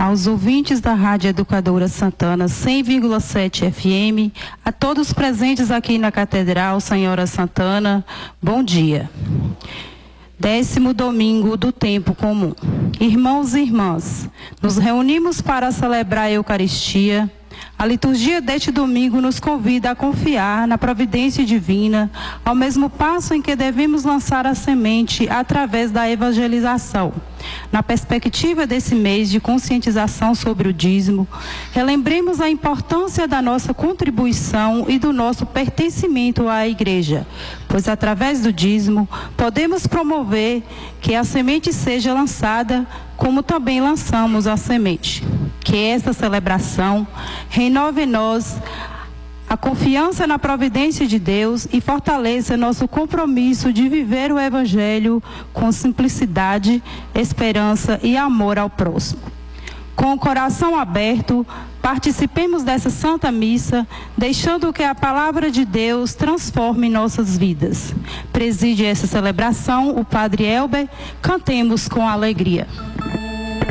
aos ouvintes da Rádio Educadora Santana 100,7 FM, a todos presentes aqui na Catedral Senhora Santana, bom dia. 10º domingo do tempo comum. Irmãos e irmãs, nos reunimos para celebrar a Eucaristia. A liturgia deste domingo nos convida a confiar na providência divina, ao mesmo passo em que devemos lançar a semente através da evangelização. Na perspectiva desse mês de conscientização sobre o dízimo, relembremos a importância da nossa contribuição e do nosso pertencimento à Igreja, pois através do dízimo podemos promover que a semente seja lançada, como também lançamos a semente. Que esta celebração renove em nós a confiança na providência de Deus e fortaleça nosso compromisso de viver o Evangelho com simplicidade, esperança e amor ao próximo. Com o coração aberto, participemos dessa Santa Missa, deixando que a Palavra de Deus transforme nossas vidas. Preside essa celebração o Padre Elber, cantemos com alegria.